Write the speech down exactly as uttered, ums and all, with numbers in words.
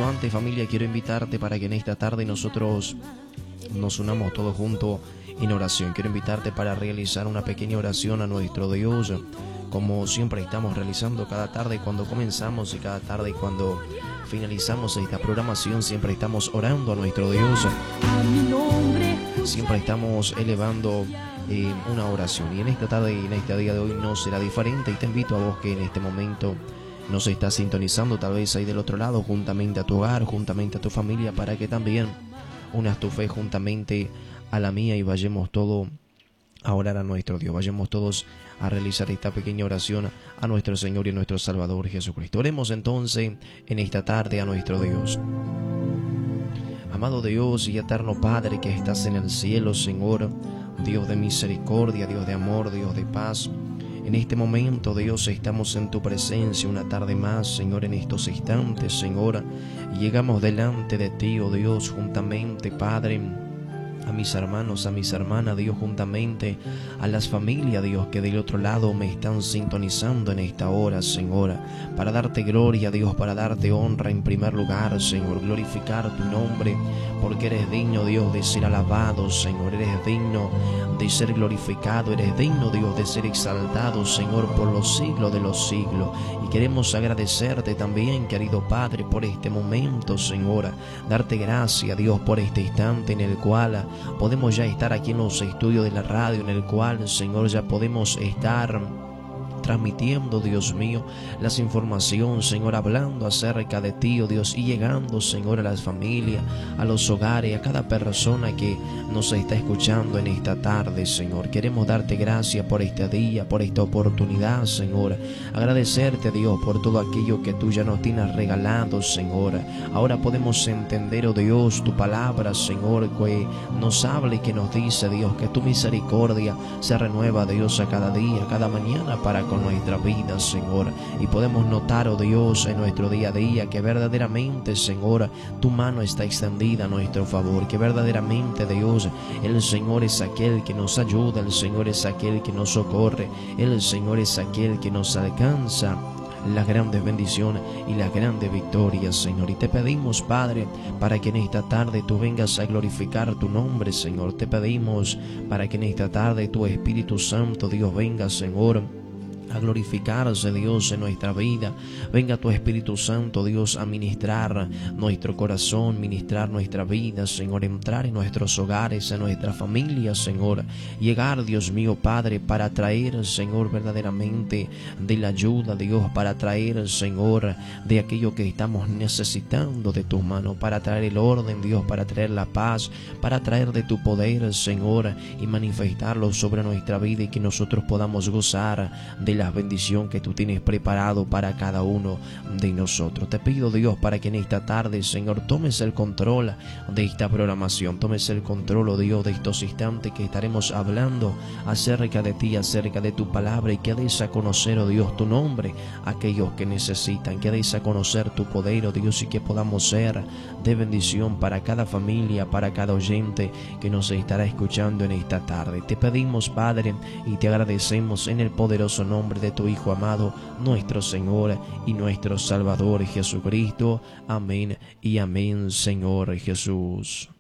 Pero antes, familia, quiero invitarte para que en esta tarde nosotros nos unamos todos juntos en oración. Quiero invitarte para realizar una pequeña oración a nuestro Dios, como siempre estamos realizando cada tarde cuando comenzamos y cada tarde cuando finalizamos esta programación. Siempre estamos orando a nuestro Dios, siempre estamos elevando eh, una oración, y en esta tarde y en este día de hoy no será diferente. Y te invito a vos que en este momento nos estás sintonizando, tal vez ahí del otro lado, juntamente a tu hogar, juntamente a tu familia, para que también unas tu fe juntamente a la mía y vayamos todos a orar a nuestro Dios. Vayamos todos a realizar esta pequeña oración a nuestro Señor y nuestro Salvador Jesucristo. Oremos entonces en esta tarde a nuestro Dios. Amado Dios y eterno Padre que estás en el cielo, Señor, Dios de misericordia, Dios de amor, Dios de paz, en este momento, Dios, estamos en tu presencia una tarde más, Señor, en estos instantes, Señor, y llegamos delante de ti, oh Dios, juntamente, Padre, a mis hermanos, a mis hermanas, Dios, juntamente a las familias, Dios, que del otro lado me están sintonizando en esta hora, Señor, para darte gloria, Dios, para darte honra en primer lugar, Señor, glorificar tu nombre, porque eres digno, Dios, de ser alabado, Señor, eres digno de ser glorificado, eres digno, Dios, de ser exaltado, Señor, por los siglos de los siglos. Y queremos agradecerte también, querido Padre, por este momento, Señor, darte gracias, Dios, por este instante en el cual podemos ya estar aquí en los estudios de la radio, en el cual, Señor, ya podemos estar transmitiendo, Dios mío, las informaciones, Señor, hablando acerca de ti, oh Dios, y llegando, Señor, a las familias, a los hogares, a cada persona que nos está escuchando en esta tarde, Señor. Queremos darte gracias por este día, por esta oportunidad, Señor. Agradecerte, Dios, por todo aquello que tú ya nos tienes regalado, Señor. Ahora podemos entender, oh Dios, tu palabra, Señor, que nos habla y que nos dice, Dios, que tu misericordia se renueva, Dios, a cada día, a cada mañana para con nuestra vida, Señor. Y podemos notar, oh Dios, en nuestro día a día que verdaderamente, Señor, tu mano está extendida a nuestro favor, que verdaderamente, Dios, el Señor es aquel que nos ayuda, el Señor es aquel que nos socorre, el Señor es aquel que nos alcanza las grandes bendiciones y las grandes victorias, Señor. Y te pedimos, Padre, para que en esta tarde tú vengas a glorificar tu nombre, Señor. Te pedimos para que en esta tarde tu Espíritu Santo, Dios, venga, Señor, a glorificarse, Dios, en nuestra vida. Venga tu Espíritu Santo, Dios, a ministrar nuestro corazón, ministrar nuestra vida, Señor, entrar en nuestros hogares, en nuestra familia, Señor, llegar, Dios mío, Padre, para traer, Señor, verdaderamente de la ayuda, Dios, para traer, Señor, de aquello que estamos necesitando de tus manos, para traer el orden, Dios, para traer la paz, para traer de tu poder, Señor, y manifestarlo sobre nuestra vida, y que nosotros podamos gozar de la bendición que tú tienes preparado para cada uno de nosotros. Te pido, Dios, para que en esta tarde, Señor, tomes el control de esta programación, tomes el control, oh Dios, de estos instantes que estaremos hablando acerca de ti, acerca de tu palabra, y que des a conocer, oh Dios, tu nombre a aquellos que necesitan, que des a conocer tu poder, oh Dios, y que podamos ser de bendición para cada familia, para cada oyente que nos estará escuchando en esta tarde. Te pedimos, Padre, y te agradecemos en el poderoso nombre de tu Hijo amado, nuestro Señor y nuestro Salvador Jesucristo. Amén y amén, Señor Jesús.